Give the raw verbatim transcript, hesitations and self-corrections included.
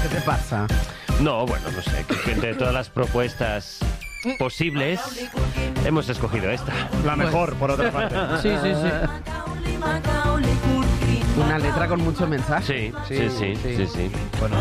¿Qué te pasa? No, bueno, no sé, que, que entre todas las propuestas posibles hemos escogido esta. La mejor, por otra parte. Sí, sí, sí. Una letra con mucho mensaje. Sí, sí, sí, sí, sí. Bueno.